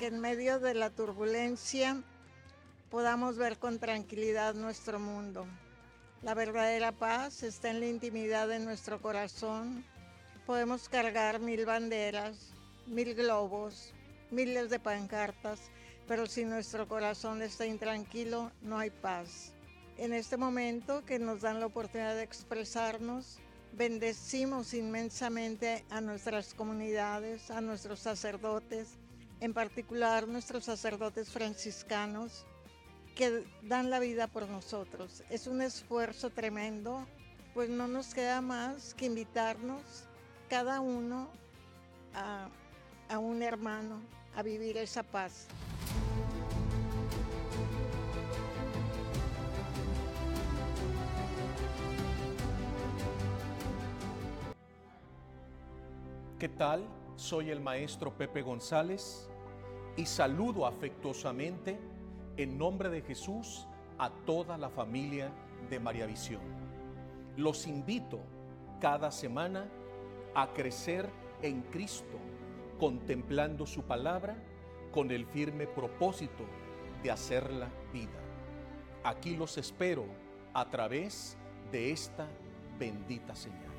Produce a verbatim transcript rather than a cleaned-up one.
que en medio de la turbulencia podamos ver con tranquilidad nuestro mundo. La verdadera paz está en la intimidad de nuestro corazón. Podemos cargar mil banderas, mil globos, miles de pancartas, pero si nuestro corazón está intranquilo, no hay paz. En este momento que nos dan la oportunidad de expresarnos, bendecimos inmensamente a nuestras comunidades, a nuestros sacerdotes, en particular nuestros sacerdotes franciscanos, que dan la vida por nosotros. Es un esfuerzo tremendo, pues no nos queda más que invitarnos cada uno a, a un hermano a vivir esa paz. ¿Qué tal? Soy el maestro Pepe González y saludo afectuosamente en nombre de Jesús a toda la familia de María Visión. Los invito cada semana a crecer en Cristo, contemplando su palabra con el firme propósito de hacerla vida. Aquí los espero a través de esta bendita señal.